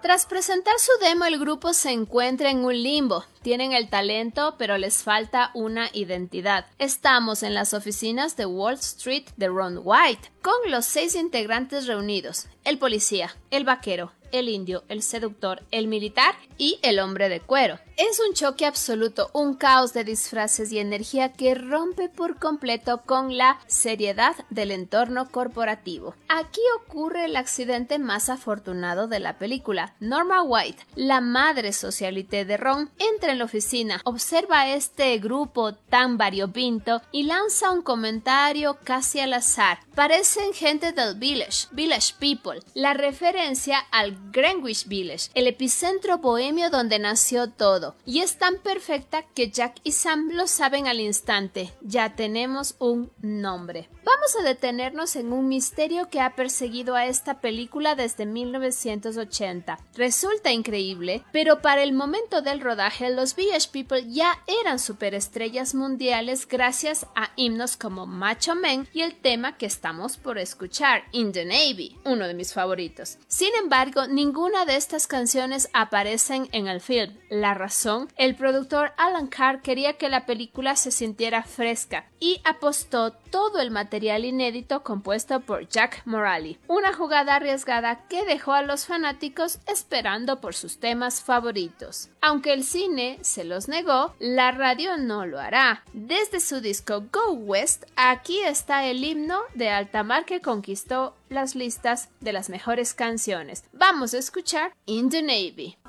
Tras presentar su demo, el grupo se encuentra en un limbo. Tienen el talento, pero les falta una identidad. Estamos en las oficinas de Wall Street de Ron White, con los 6 integrantes reunidos: el policía, el vaquero, el indio, el seductor, el militar y el hombre de cuero. Es un choque absoluto, un caos de disfraces y energía que rompe por completo con la seriedad del entorno corporativo. Aquí ocurre el accidente más afortunado de la película. Norma White, la madre socialité de Ron, entra en la oficina, observa a este grupo tan variopinto y lanza un comentario casi al azar. Parecen gente del Village People, la referencia al Greenwich Village, el epicentro bohemio donde nació todo. Y es tan perfecta que Jack y Sam lo saben al instante. Ya tenemos un nombre. Vamos a detenernos en un misterio que ha perseguido a esta película desde 1980. Resulta increíble, pero para el momento del rodaje, los Village People ya eran superestrellas mundiales gracias a himnos como Macho Man y el tema que estamos por escuchar, In the Navy, uno de mis favoritos. Sin embargo, ninguna de estas canciones aparecen en el film. La razón: el productor Alan Carr quería que la película se sintiera fresca y apostó todo el material inédito compuesto por Jack Morali. Una jugada arriesgada que dejó a los fanáticos esperando por sus temas favoritos. Aunque el cine se los negó, la radio no lo hará. Desde su disco Go West, aquí está el himno de alta mar que conquistó las listas de las mejores canciones. Vamos a escuchar In the Navy.